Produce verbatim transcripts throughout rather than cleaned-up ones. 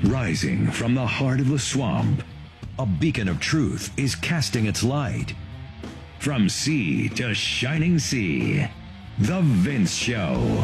Rising from the heart of the swamp, a beacon of truth is casting its light. From sea to shining sea, The Vince Show.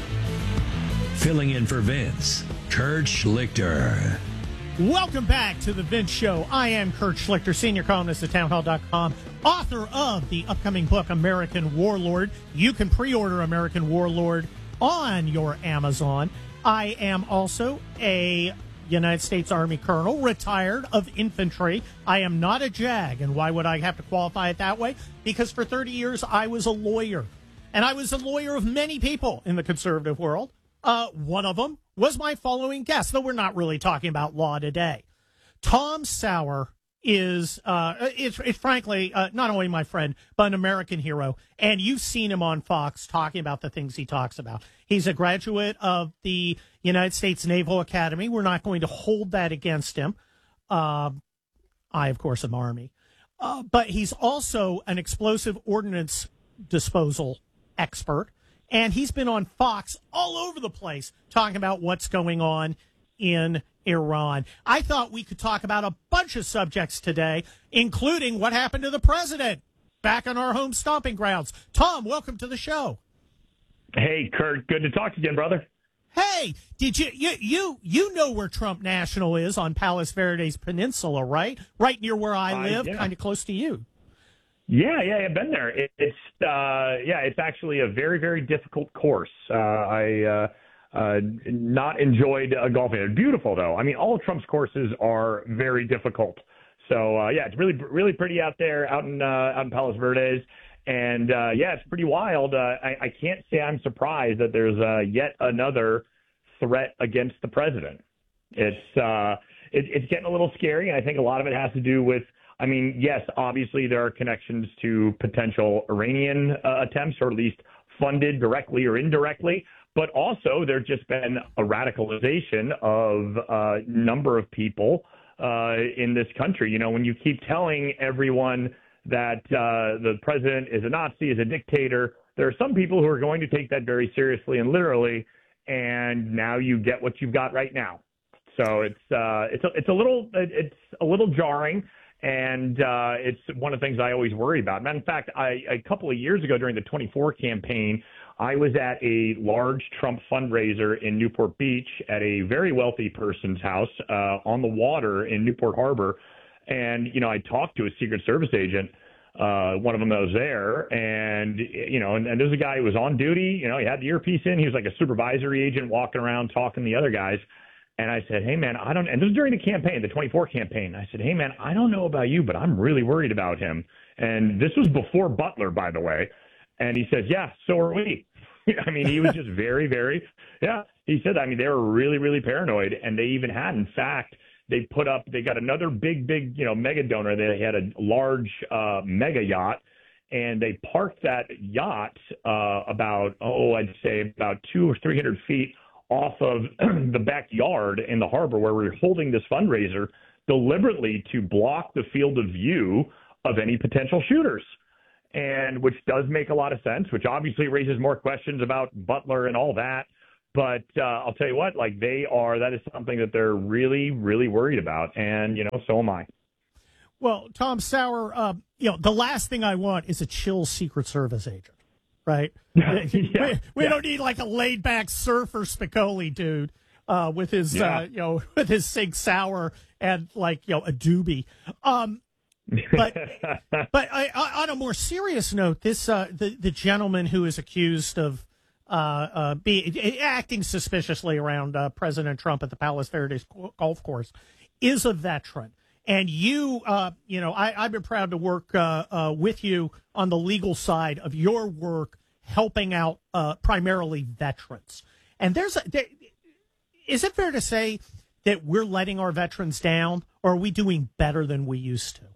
Filling in for Vince, Kurt Schlichter. Welcome back to The Vince Show. I am Kurt Schlichter, senior columnist at townhall dot com, author of the upcoming book, American Warlord. You can pre-order American Warlord on your Amazon. I am also a United States Army colonel, retired of infantry. I am not a JAG, and why would I have to qualify it that way? Because for thirty years, I was a lawyer, and I was a lawyer of many people in the conservative world. Uh, one of them was my following guest, though we're not really talking about law today. Tom Sauer is, uh, it's, it's frankly, uh, not only my friend, but an American hero. And you've seen him on Fox talking about the things he talks about. He's a graduate of the United States Naval Academy. We're not going to hold that against him. Uh, I, of course, am Army. Uh, but he's also an explosive ordnance disposal expert. And he's been on Fox all over the place talking about what's going on in Iran. I thought we could talk about a bunch of subjects today, including what happened to the president back on our home stomping grounds. Tom, welcome to the show. Hey, Kurt, good to talk to you again, brother. Hey, did you you you you know where Trump National is on Palos Verdes Peninsula, right? Right near where I live, uh, yeah. Kind of close to you. Yeah, yeah, I've been there. It, it's uh, yeah, it's actually a very, very difficult course. Uh, I uh, uh, not enjoyed uh, golfing. It's beautiful though. I mean, all of Trump's courses are very difficult. So uh, yeah, it's really, really pretty out there, out in uh, out in Palos Verdes, and uh, yeah, it's pretty wild. Uh, I, I can't say I'm surprised that there's uh, yet another threat against the president. It's uh, it, it's getting a little scary, and I think a lot of it has to do with. I mean, yes, obviously there are connections to potential Iranian uh, attempts, or at least funded directly or indirectly. But also there's just been a radicalization of a number of people uh, in this country. You know, when you keep telling everyone that uh, the president is a Nazi, is a dictator, there are some people who are going to take that very seriously and literally. And now you get what you've got right now. So it's uh, it's a, it's a little it's a little jarring. And uh, it's one of the things I always worry about. And in fact, I, a couple of years ago during the twenty-four campaign, I was at a large Trump fundraiser in Newport Beach at a very wealthy person's house uh, on the water in Newport Harbor. And, you know, I talked to a Secret Service agent, uh, one of them that was there. And, you know, and, and there's a guy who was on duty. You know, he had the earpiece in. He was like a supervisory agent walking around talking to the other guys. And I said, hey, man, I don't, and this was during the campaign, the twenty-four campaign. I said, hey, man, I don't know about you, but I'm really worried about him. And this was before Butler, by the way. And he says, yeah, so are we. I mean, he was just very, very, yeah. He said, I mean, they were really, really paranoid. And they even had, in fact, they put up, they got another big, big, you know, mega donor. They had a large uh, mega yacht. And they parked that yacht uh, about, oh, I'd say about two or three hundred feet off of the backyard in the harbor where we we're holding this fundraiser, deliberately to block the field of view of any potential shooters. And which does make a lot of sense, which obviously raises more questions about Butler and all that. But uh, I'll tell you what, like they are, that is something that they're really, really worried about. And, you know, so am I. Well, Tom Sauer, uh, you know, the last thing I want is a chill Secret Service agent. Right? yeah, we we yeah. don't need like a laid back surfer Spicoli dude uh, with his, yeah. uh, you know, with his Sig Sauer and like, you know, a doobie. Um, but but I, I, on a more serious note, this uh, the, the gentleman who is accused of uh, uh, be, acting suspiciously around uh, President Trump at the Palos Verdes golf course is a veteran. And you, uh, you know, I, I've been proud to work uh, uh, with you on the legal side of your work, helping out uh, primarily veterans. And there's, a, there, is it fair to say that we're letting our veterans down, or are we doing better than we used to?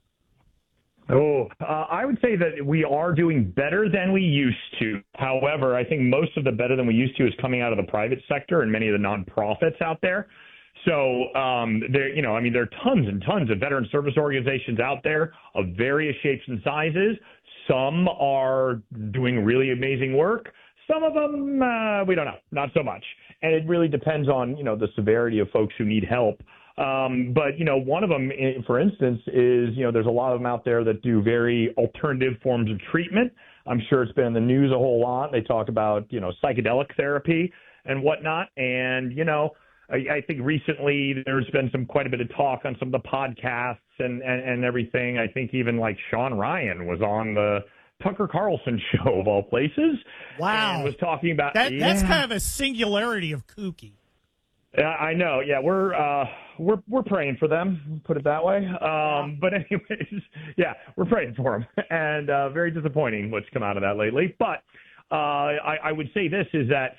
Oh, uh, I would say that we are doing better than we used to. However, I think most of the better than we used to is coming out of the private sector and many of the nonprofits out there. So um, there, you know, I mean, there are tons and tons of veteran service organizations out there of various shapes and sizes. Some are doing really amazing work. Some of them, uh, we don't know, not so much. and it really depends on, you know, the severity of folks who need help. Um, but, you know, one of them, for instance, is, you know, there's a lot of them out there that do very alternative forms of treatment. I'm sure it's been in the news a whole lot. They talk about, you know, psychedelic therapy and whatnot. And, you know, I, I think recently there's been some quite a bit of talk on some of the podcasts and, and, and everything. I think even like Sean Ryan was on the Tucker Carlson show of all places. Wow. And was talking about that. Yeah. That's kind of a singularity of kooky. Yeah, I know. Yeah, we're uh, we're we're praying for them. Put it that way. Um, but anyways, yeah, we're praying for them, and uh, very disappointing what's come out of that lately. But uh, I, I would say this is that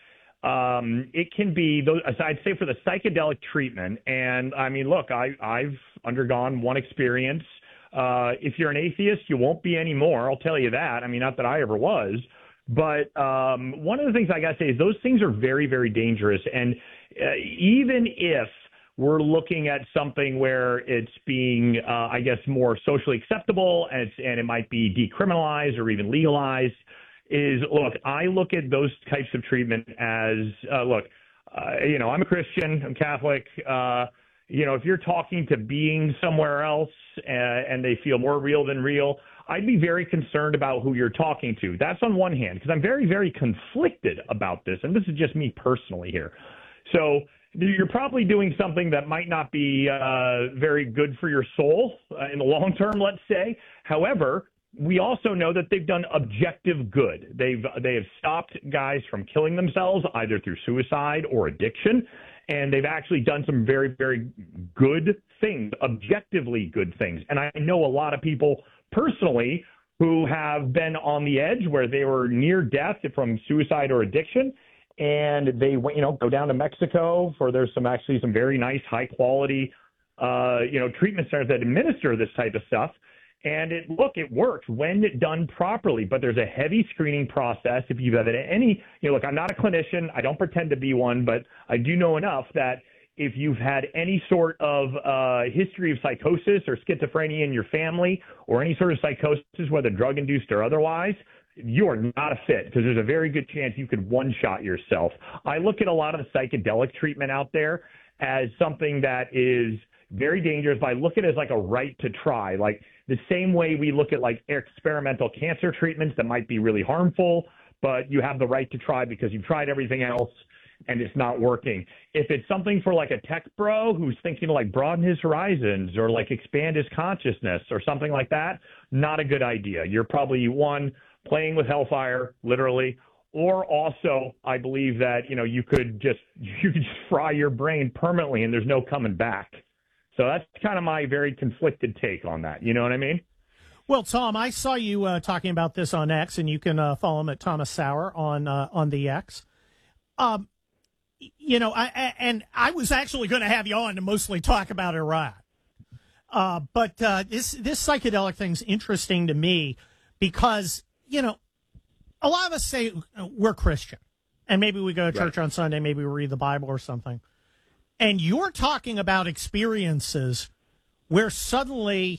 um, it can be those. I'd say for the psychedelic treatment, and I mean, look, I I've undergone one experience. Uh, if you're an atheist, you won't be anymore. I'll tell you that. I mean, not that I ever was. But um, one of the things I got to say is those things are very, very dangerous. And uh, even if we're looking at something where it's being, uh, I guess, more socially acceptable and, it's, and it might be decriminalized or even legalized, is, look, I look at those types of treatment as, uh, look, uh, you know, I'm a Christian, I'm Catholic. Uh, you know, if you're talking to beings somewhere else uh, and they feel more real than real, I'd be very concerned about who you're talking to. That's on one hand, because I'm very, very conflicted about this, and this is just me personally here. So you're probably doing something that might not be uh, very good for your soul uh, in the long term, let's say. However, we also know that they've done objective good. They've they have stopped guys from killing themselves, either through suicide or addiction, and they've actually done some very, very good things, objectively good things. And I know a lot of people personally who have been on the edge where they were near death from suicide or addiction, and they went, you know, go down to Mexico for there's some actually some very nice high quality, uh, you know, treatment centers that administer this type of stuff. And it, look, it works when done properly, but there's a heavy screening process. If you've had any, you know, look, I'm not a clinician. I don't pretend to be one, but I do know enough that if you've had any sort of uh, history of psychosis or schizophrenia in your family or any sort of psychosis, whether drug-induced or otherwise, you are not a fit because there's a very good chance you could one-shot yourself. I look at a lot of the psychedelic treatment out there as something that is very dangerous. I look at it as like a right to try, like the same way we look at like experimental cancer treatments that might be really harmful, but you have the right to try because you've tried everything else and it's not working. If it's something for like a tech bro who's thinking to like broaden his horizons or like expand his consciousness or something like that, not a good idea. You're probably one, playing with hellfire, literally, or also I believe that, you know, you could just, you could just fry your brain permanently and there's no coming back. So that's kind of my very conflicted take on that. You know what I mean? Well, Tom, I saw you uh, talking about this on X, and you can uh, follow him at Thomas Sauer on uh, on the X. Um, you know, I, I and I was actually going to have you on to mostly talk about Iraq, uh, but uh, this this psychedelic thing's interesting to me because you know a lot of us say we're Christian, and maybe we go to church right. on Sunday, maybe we read the Bible or something, and you're talking about experiences where suddenly,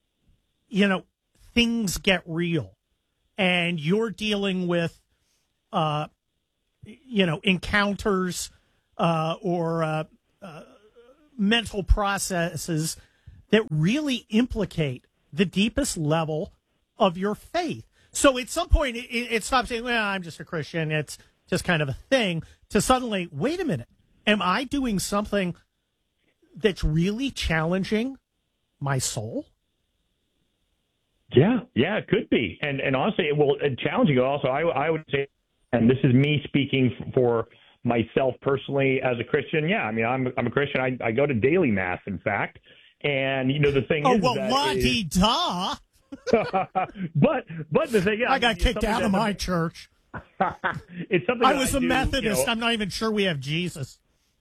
you know, things get real and you're dealing with, uh, you know, encounters uh, or uh, uh, mental processes that really implicate the deepest level of your faith. So at some point it, it stops saying, well, I'm just a Christian. It's just kind of a thing to suddenly, wait a minute, am I doing something that's really challenging my soul? Yeah, yeah, it could be. And and honestly, well, challenging also, I, I would say, and this is me speaking for myself personally as a Christian. Yeah, I mean, I'm I'm a Christian. I, I go to daily mass, in fact. And, you know, the thing oh, is well, that la-dee-da. but, but the thing, yeah. I got kicked out of my church. It's something I was I a do, Methodist. You know, I'm not even sure we have Jesus.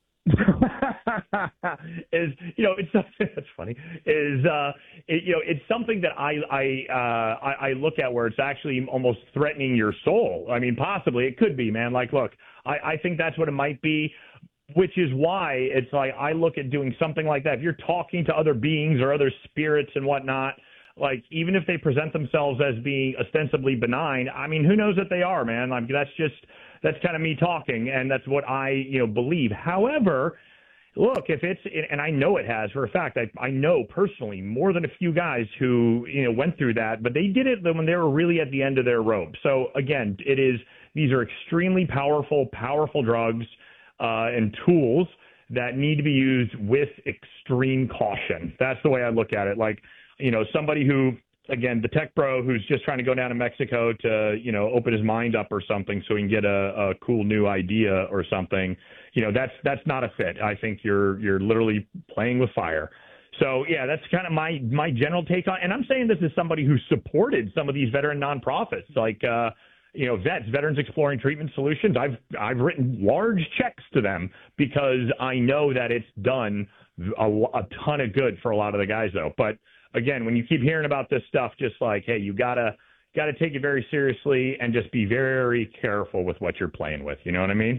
is you know it's that's funny is uh it, you know it's something that I I uh I, I look at where it's actually almost threatening your soul. I mean, possibly it could be, man. Like, look, I I think that's what it might be, which is why it's like I look at doing something like that. If you're talking to other beings or other spirits and whatnot, like even if they present themselves as being ostensibly benign, I mean, who knows that they are, man? Like that's just that's kind of me talking, and that's what I, you know, believe. However, look, if it's, and I know it has for a fact, I, I know personally more than a few guys who, you know, went through that, but they did it when they were really at the end of their rope. So again, it is, these are extremely powerful, powerful drugs uh, and tools that need to be used with extreme caution. That's the way I look at it. Like, you know, somebody who, again, the tech bro who's just trying to go down to Mexico to, you know, open his mind up or something so he can get a, a cool new idea or something, you know, that's that's not a fit. I think you're you're literally playing with fire. So, yeah, that's kind of my my general take on, and I'm saying this as somebody who supported some of these veteran nonprofits, like, uh, you know, vets, Veterans Exploring Treatment Solutions. I've I've written large checks to them because I know that it's done a, a ton of good for a lot of the guys, though. But again, when you keep hearing about this stuff, just like, hey, you gotta gotta take it very seriously and just be very careful with what you're playing with. You know what I mean?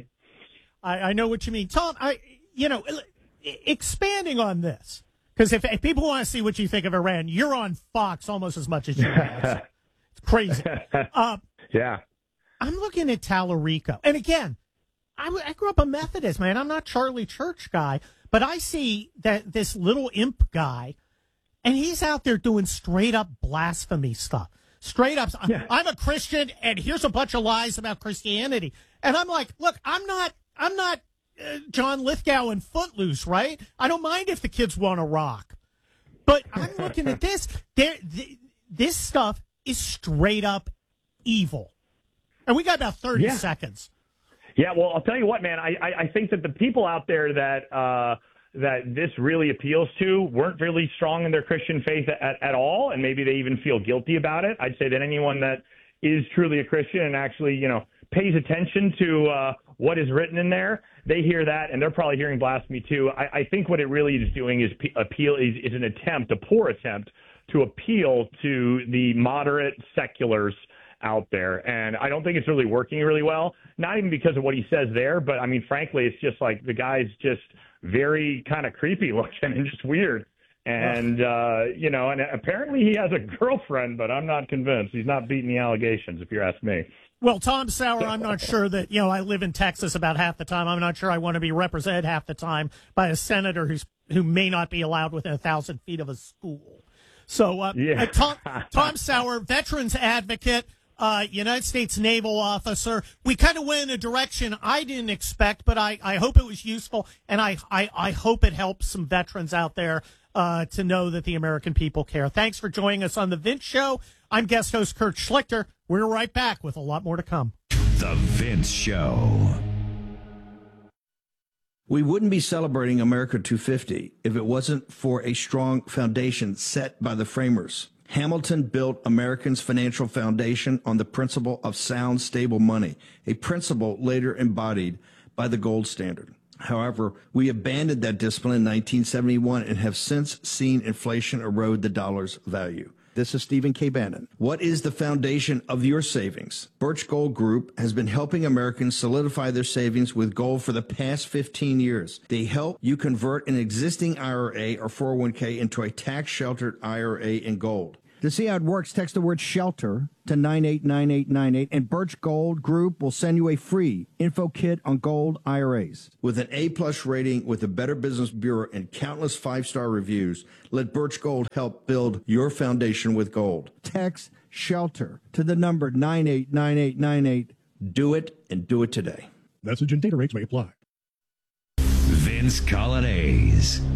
I, I know what you mean, Tom. I, you know, expanding on this, because if, if people want to see what you think of Iran, you're on Fox almost as much as you are. It's crazy. Uh, yeah. I'm looking at Tallarico, and again, I, I grew up a Methodist, man. I'm not Charlie Church guy, but I see that this little imp guy, and he's out there doing straight up blasphemy stuff. Straight up, yeah. I'm a Christian, and here's a bunch of lies about Christianity. And I'm like, look, I'm not, I'm not uh, John Lithgow in Footloose, right? I don't mind if the kids want to rock, but I'm looking at this. There, th- this stuff is straight up evil, and we got about thirty yeah. seconds. Yeah, well, I'll tell you what, man. I, I, I think that the people out there that uh, that this really appeals to weren't really strong in their Christian faith at, at all, and maybe they even feel guilty about it. I'd say that anyone that is truly a Christian and actually, you know, pays attention to uh, what is written in there, they hear that, and they're probably hearing blasphemy too. I, I think what it really is doing is p- appeal is, is an attempt, a poor attempt, to appeal to the moderate seculars out there. And I don't think it's really working really well, not even because of what he says there, but I mean, frankly, it's just like the guy's just very kind of creepy looking and just weird. And, uh, you know, and apparently he has a girlfriend, but I'm not convinced. He's not beating the allegations, if you ask me. Well, Tom Sauer, I'm not sure that, you know, I live in Texas about half the time. I'm not sure I want to be represented half the time by a senator who's who may not be allowed within a thousand feet of a school. So, uh, yeah. uh, Tom, Tom Sauer, veterans advocate, uh, United States naval officer. We kind of went in a direction I didn't expect, but I, I hope it was useful, and I, I, I hope it helps some veterans out there uh, to know that the American people care. Thanks for joining us on The Vince Show. I'm guest host Kurt Schlichter. We're right back with a lot more to come. The Vince Show. We wouldn't be celebrating America two fifty if it wasn't for a strong foundation set by the framers. Hamilton built Americans' financial foundation on the principle of sound, stable money, a principle later embodied by the gold standard. However, we abandoned that discipline in nineteen seventy-one and have since seen inflation erode the dollar's value. This is Stephen K. Bannon. What is the foundation of your savings? Birch Gold Group has been helping Americans solidify their savings with gold for the past fifteen years. They help you convert an existing I R A or four oh one k into a tax-sheltered I R A in gold. To see how it works, text the word SHELTER to nine eight nine eight nine eight, and Birch Gold Group will send you a free info kit on gold I R As. With an A-plus rating with the Better Business Bureau and countless five-star reviews, let Birch Gold help build your foundation with gold. Text SHELTER to the number nine eight nine eight nine eight. Do it, and do it today. Message and data rates may apply. Vince Coglianese.